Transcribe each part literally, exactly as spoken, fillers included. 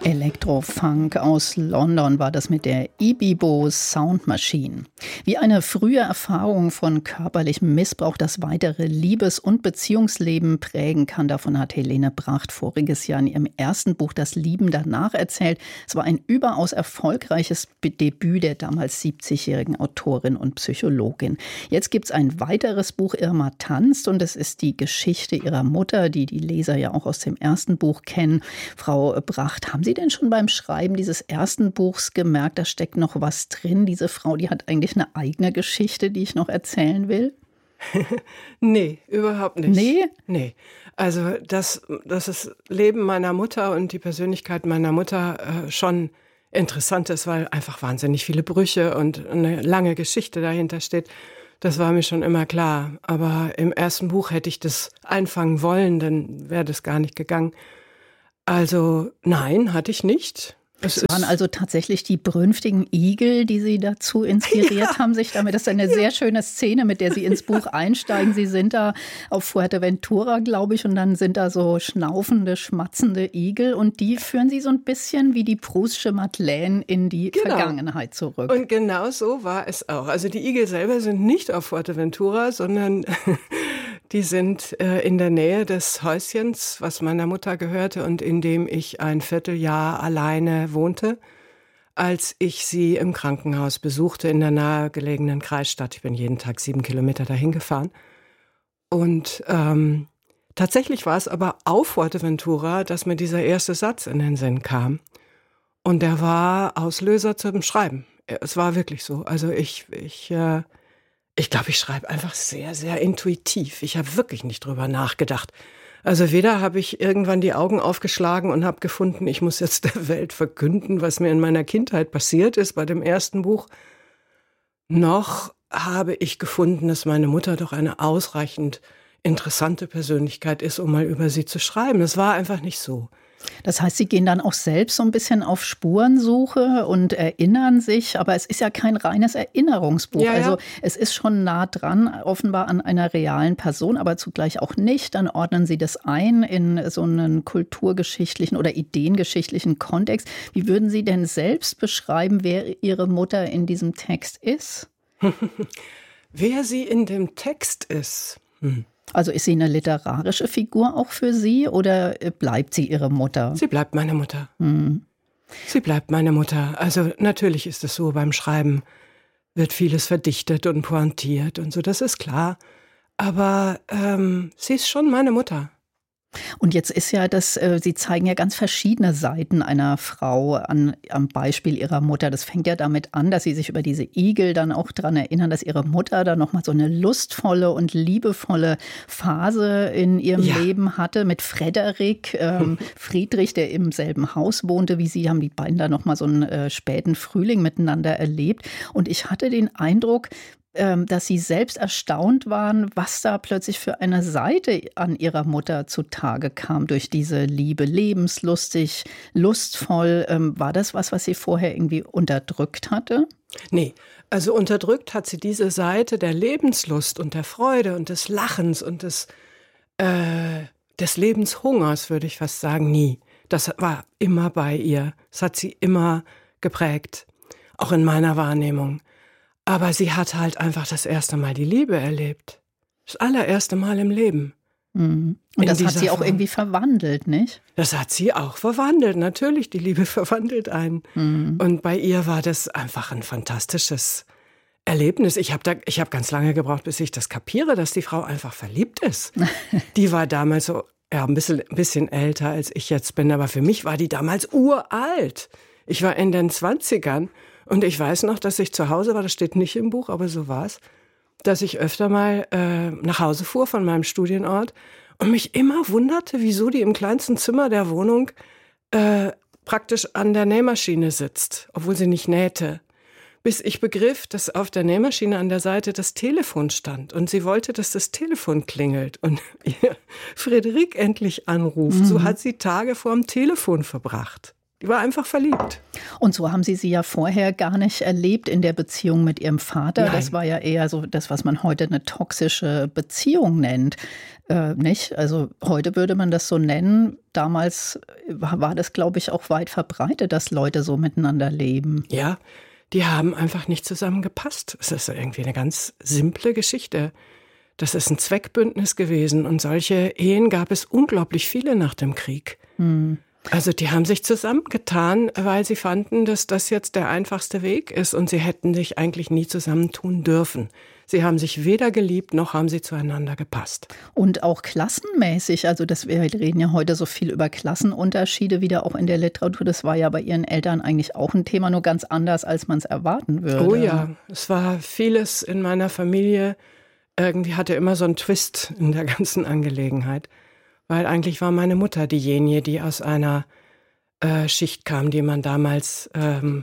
Elektrofunk aus London war das mit der Ibibo Sound Machine. Wie eine frühe Erfahrung von körperlichem Missbrauch das weitere Liebes- und Beziehungsleben prägen kann, davon hat Helene Bracht voriges Jahr in ihrem ersten Buch Das Lieben danach erzählt. Es war ein überaus erfolgreiches Debüt der damals siebzigjährigen Autorin und Psychologin. Jetzt gibt es ein weiteres Buch, Irma tanzt, und es ist die Geschichte ihrer Mutter, die die Leser ja auch aus dem ersten Buch kennen. Frau Bracht, haben Sie denn schon beim Schreiben dieses ersten Buchs gemerkt, da steckt noch was drin? Diese Frau, die hat eigentlich eine eigene Geschichte, die ich noch erzählen will? Nee, überhaupt nicht. Nee? Nee. Also, dass, dass das Leben meiner Mutter und die Persönlichkeit meiner Mutter äh, schon interessant ist, weil einfach wahnsinnig viele Brüche und eine lange Geschichte dahinter steht. Das war mir schon immer klar. Aber im ersten Buch hätte ich das einfangen wollen, dann wäre das gar nicht gegangen. Also nein, hatte ich nicht. Es waren also tatsächlich die brünftigen Igel, die Sie dazu inspiriert ja. haben, sich damit. Das ist eine ja. sehr schöne Szene, mit der Sie ins Buch einsteigen. Sie sind da auf Fuerteventura, glaube ich, und dann sind da so schnaufende, schmatzende Igel und die führen Sie so ein bisschen wie die Proustsche Madeleine in die genau. Vergangenheit zurück. Und genau so war es auch. Also die Igel selber sind nicht auf Fuerteventura, sondern die sind äh, in der Nähe des Häuschens, was meiner Mutter gehörte und in dem ich ein Vierteljahr alleine wohnte, als ich sie im Krankenhaus besuchte in der nahegelegenen Kreisstadt. Ich bin jeden Tag sieben Kilometer dahin gefahren. Und ähm, tatsächlich war es aber auf Fuerteventura, dass mir dieser erste Satz in den Sinn kam. Und der war Auslöser zum Schreiben. Es war wirklich so. Also ich... ich äh, Ich glaube, ich schreibe einfach sehr, sehr intuitiv. Ich habe wirklich nicht drüber nachgedacht. Also weder habe ich irgendwann die Augen aufgeschlagen und habe gefunden, ich muss jetzt der Welt verkünden, was mir in meiner Kindheit passiert ist bei dem ersten Buch, noch habe ich gefunden, dass meine Mutter doch eine ausreichend interessante Persönlichkeit ist, um mal über sie zu schreiben. Das war einfach nicht so. Das heißt, Sie gehen dann auch selbst so ein bisschen auf Spurensuche und erinnern sich, aber es ist ja kein reines Erinnerungsbuch. Ja, ja. Also es ist schon nah dran, offenbar an einer realen Person, aber zugleich auch nicht. Dann ordnen Sie das ein in so einen kulturgeschichtlichen oder ideengeschichtlichen Kontext. Wie würden Sie denn selbst beschreiben, wer Ihre Mutter in diesem Text ist? Wer sie in dem Text ist? Hm. Also ist sie eine literarische Figur auch für Sie oder bleibt sie Ihre Mutter? Sie bleibt meine Mutter. Hm. Sie bleibt meine Mutter. Also natürlich ist es so, beim Schreiben wird vieles verdichtet und pointiert und so, das ist klar. Aber ähm, sie ist schon meine Mutter. Und jetzt ist ja das, äh, Sie zeigen ja ganz verschiedene Seiten einer Frau an, am Beispiel ihrer Mutter. Das fängt ja damit an, dass Sie sich über diese Igel dann auch daran erinnern, dass Ihre Mutter da nochmal so eine lustvolle und liebevolle Phase in ihrem ja. Leben hatte mit Frederik, ähm, Friedrich, der im selben Haus wohnte wie Sie, haben die beiden da nochmal so einen äh, späten Frühling miteinander erlebt. Und ich hatte den Eindruck, dass Sie selbst erstaunt waren, was da plötzlich für eine Seite an Ihrer Mutter zutage kam durch diese Liebe. Lebenslustig, lustvoll. War das was, was sie vorher irgendwie unterdrückt hatte? Nee, also unterdrückt hat sie diese Seite der Lebenslust und der Freude und des Lachens und des, äh, des Lebenshungers, würde ich fast sagen, nie. Das war immer bei ihr. Das hat sie immer geprägt, auch in meiner Wahrnehmung. Aber sie hat halt einfach das erste Mal die Liebe erlebt. Das allererste Mal im Leben. Mhm. Und das hat sie auch irgendwie verwandelt, nicht? Das hat sie auch verwandelt, natürlich. Die Liebe verwandelt einen. Mhm. Und bei ihr war das einfach ein fantastisches Erlebnis. Ich habe da, ich habe ganz lange gebraucht, bis ich das kapiere, dass die Frau einfach verliebt ist. Die war damals so, ja, ein bisschen, ein bisschen älter als ich jetzt bin. Aber für mich war die damals uralt. Ich war in den Zwanzigern. Und ich weiß noch, dass ich zu Hause war, das steht nicht im Buch, aber so war es, dass ich öfter mal äh, nach Hause fuhr von meinem Studienort und mich immer wunderte, wieso die im kleinsten Zimmer der Wohnung äh, praktisch an der Nähmaschine sitzt, obwohl sie nicht nähte. Bis ich begriff, dass auf der Nähmaschine an der Seite das Telefon stand und sie wollte, dass das Telefon klingelt und ihr Frederik endlich anruft. Mhm. So hat sie Tage vorm Telefon verbracht. Die war einfach verliebt. Und so haben Sie sie ja vorher gar nicht erlebt in der Beziehung mit Ihrem Vater. Nein. Das war ja eher so das, was man heute eine toxische Beziehung nennt. Äh, nicht? Also heute würde man das so nennen. Damals war, war das, glaube ich, auch weit verbreitet, dass Leute so miteinander leben. Ja, die haben einfach nicht zusammengepasst. Es ist irgendwie eine ganz simple Geschichte. Das ist ein Zweckbündnis gewesen. Und solche Ehen gab es unglaublich viele nach dem Krieg. Hm. Also die haben sich zusammengetan, weil sie fanden, dass das jetzt der einfachste Weg ist und sie hätten sich eigentlich nie zusammentun dürfen. Sie haben sich weder geliebt, noch haben sie zueinander gepasst. Und auch klassenmäßig, also das, wir reden ja heute so viel über Klassenunterschiede wieder auch in der Literatur. Das war ja bei Ihren Eltern eigentlich auch ein Thema, nur ganz anders, als man es erwarten würde. Oh ja, es war vieles in meiner Familie, irgendwie hatte immer so einen Twist in der ganzen Angelegenheit. Weil eigentlich war meine Mutter diejenige, die aus einer äh, Schicht kam, die man damals ähm,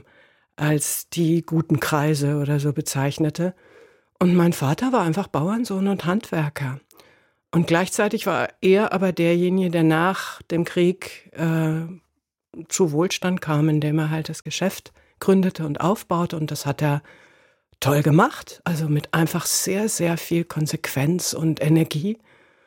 als die guten Kreise oder so bezeichnete. Und mein Vater war einfach Bauernsohn und Handwerker. Und gleichzeitig war er aber derjenige, der nach dem Krieg äh, zu Wohlstand kam, indem er halt das Geschäft gründete und aufbaute. Und das hat er toll gemacht, also mit einfach sehr, sehr viel Konsequenz und Energie.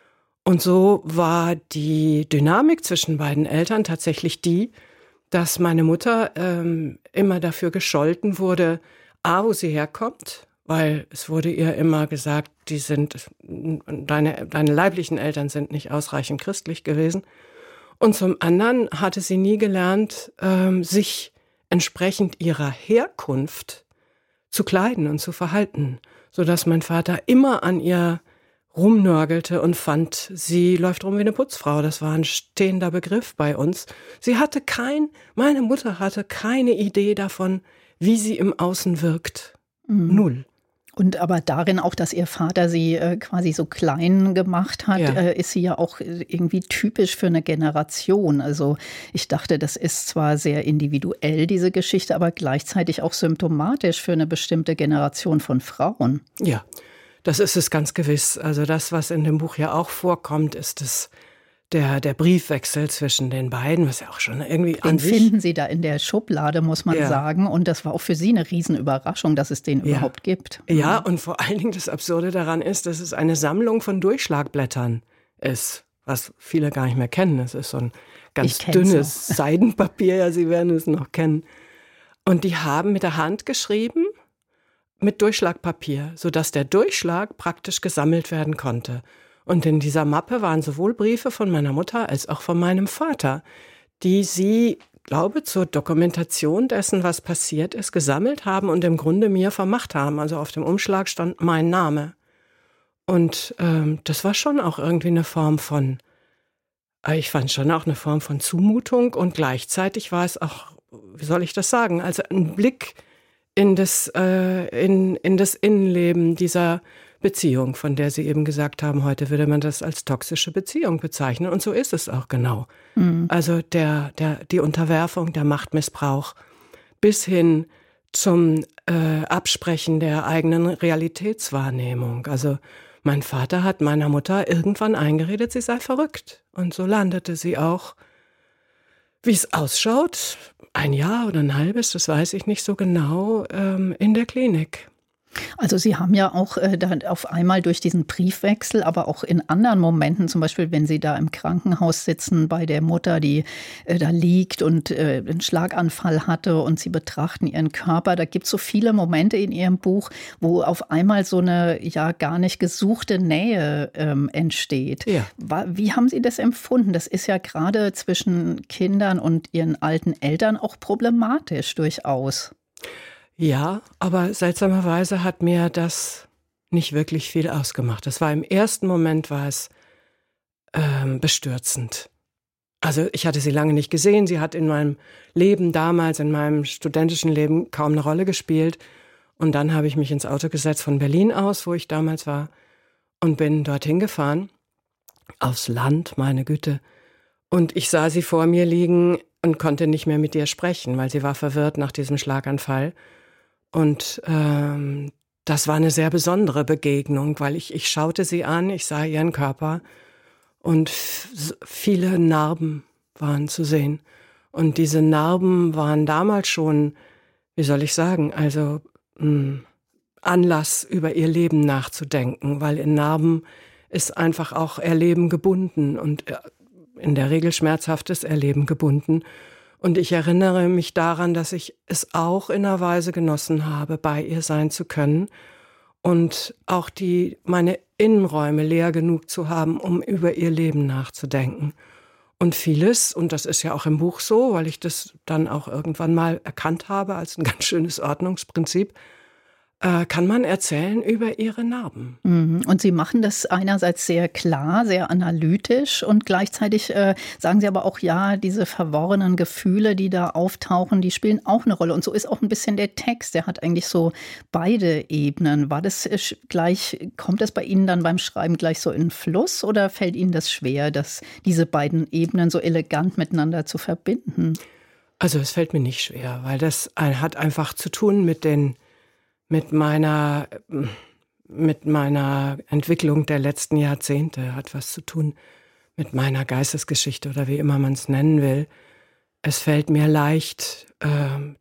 Und so war die Dynamik zwischen beiden Eltern tatsächlich die, dass meine Mutter ähm, immer dafür gescholten wurde, a, wo sie herkommt, weil es wurde ihr immer gesagt, die sind, deine, deine leiblichen Eltern sind nicht ausreichend christlich gewesen. Und zum anderen hatte sie nie gelernt, ähm, sich entsprechend ihrer Herkunft zu kleiden und zu verhalten, sodass mein Vater immer an ihr rumnörgelte und fand, sie läuft rum wie eine Putzfrau. Das war ein stehender Begriff bei uns. Sie hatte kein, meine Mutter hatte keine Idee davon, wie sie im Außen wirkt. Mhm. Null. Und aber darin auch, dass ihr Vater sie äh, quasi so klein gemacht hat, ja. äh, ist sie ja auch irgendwie typisch für eine Generation. Also ich dachte, das ist zwar sehr individuell, diese Geschichte, aber gleichzeitig auch symptomatisch für eine bestimmte Generation von Frauen. Ja. Das ist es ganz gewiss. Also das, was in dem Buch ja auch vorkommt, ist es der, der Briefwechsel zwischen den beiden, was ja auch schon irgendwie den an sich... Den finden Sie da in der Schublade, muss man ja. sagen. Und das war auch für Sie eine Riesenüberraschung, dass es den ja. überhaupt gibt. Ja, und vor allen Dingen das Absurde daran ist, dass es eine Sammlung von Durchschlagblättern ist, was viele gar nicht mehr kennen. Es ist so ein ganz dünnes Seidenpapier, ja, Sie werden es noch kennen. Und die haben mit der Hand geschrieben, mit Durchschlagpapier, sodass der Durchschlag praktisch gesammelt werden konnte. Und in dieser Mappe waren sowohl Briefe von meiner Mutter als auch von meinem Vater, die sie, glaube, zur Dokumentation dessen, was passiert ist, gesammelt haben und im Grunde mir vermacht haben. Also auf dem Umschlag stand mein Name. Und ähm, das war schon auch irgendwie eine Form von, ich fand schon auch eine Form von Zumutung und gleichzeitig war es auch, wie soll ich das sagen, also ein Blick in das, äh, in, in das Innenleben dieser Beziehung, von der Sie eben gesagt haben, heute würde man das als toxische Beziehung bezeichnen. Und so ist es auch genau. Mhm. Also der, der, die Unterwerfung, der Machtmissbrauch bis hin zum äh, Absprechen der eigenen Realitätswahrnehmung. Also mein Vater hat meiner Mutter irgendwann eingeredet, sie sei verrückt. Und so landete sie auch, wie es ausschaut, ein Jahr oder ein halbes, das weiß ich nicht so genau, ähm, in der Klinik. Also Sie haben ja auch äh, da auf einmal durch diesen Briefwechsel, aber auch in anderen Momenten, zum Beispiel wenn Sie da im Krankenhaus sitzen bei der Mutter, die äh, da liegt und äh, einen Schlaganfall hatte und Sie betrachten ihren Körper, da gibt es so viele Momente in Ihrem Buch, wo auf einmal so eine ja gar nicht gesuchte Nähe ähm, entsteht. Ja. Wie haben Sie das empfunden? Das ist ja gerade zwischen Kindern und ihren alten Eltern auch problematisch durchaus. Ja, aber seltsamerweise hat mir das nicht wirklich viel ausgemacht. Das war im ersten Moment war es ähm, bestürzend. Also ich hatte sie lange nicht gesehen. Sie hat in meinem Leben damals, in meinem studentischen Leben kaum eine Rolle gespielt. Und dann habe ich mich ins Auto gesetzt von Berlin aus, wo ich damals war, und bin dorthin gefahren, aufs Land, meine Güte. Und ich sah sie vor mir liegen und konnte nicht mehr mit ihr sprechen, weil sie war verwirrt nach diesem Schlaganfall. Und ähm, das war eine sehr besondere Begegnung, weil ich, ich schaute sie an, ich sah ihren Körper und f- viele Narben waren zu sehen. Und diese Narben waren damals schon, wie soll ich sagen, also mh, Anlass, über ihr Leben nachzudenken, weil in Narben ist einfach auch Erleben gebunden und in der Regel schmerzhaftes Erleben gebunden. Und ich erinnere mich daran, dass ich es auch in einer Weise genossen habe, bei ihr sein zu können und auch die, meine Innenräume leer genug zu haben, um über ihr Leben nachzudenken. Und vieles, und das ist ja auch im Buch so, weil ich das dann auch irgendwann mal erkannt habe als ein ganz schönes Ordnungsprinzip, äh, kann man erzählen über ihre Narben. Mhm. Und Sie machen das einerseits sehr klar, sehr analytisch und gleichzeitig äh, sagen Sie aber auch, ja, diese verworrenen Gefühle, die da auftauchen, die spielen auch eine Rolle. Und so ist auch ein bisschen der Text, der hat eigentlich so beide Ebenen. War das äh, gleich, kommt das bei Ihnen dann beim Schreiben gleich so in Fluss oder fällt Ihnen das schwer, dass diese beiden Ebenen so elegant miteinander zu verbinden? Also es fällt mir nicht schwer, weil das hat einfach zu tun mit den mit meiner, mit meiner Entwicklung der letzten Jahrzehnte, hat was zu tun mit meiner Geistesgeschichte oder wie immer man es nennen will. Es fällt mir leicht, äh,